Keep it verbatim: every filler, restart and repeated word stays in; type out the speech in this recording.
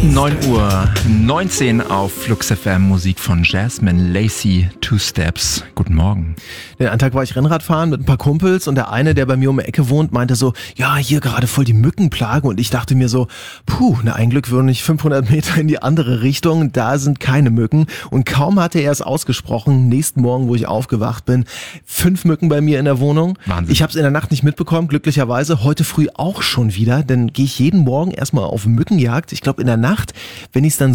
neun Uhr neunzehn auf Flux F M, Musik von Jasmine Lacey, Two Steps. Guten Morgen. Den einen Tag war ich Rennradfahren mit ein paar Kumpels und der eine, der bei mir um die Ecke wohnt, meinte so, ja, hier gerade voll die Mückenplage, und ich dachte mir so, puh, na ein Glück würde ich fünfhundert Meter in die andere Richtung, da sind keine Mücken, und kaum hatte er es ausgesprochen, nächsten Morgen, wo ich aufgewacht bin, fünf Mücken bei mir in der Wohnung. Wahnsinn. Ich habe es in der Nacht nicht mitbekommen, glücklicherweise, heute früh auch schon wieder, denn gehe ich jeden Morgen erstmal auf Mückenjagd. Ich glaube in der Nacht, wenn ich es dann